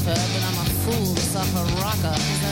but I'm a fool, a sucker rocker. Is that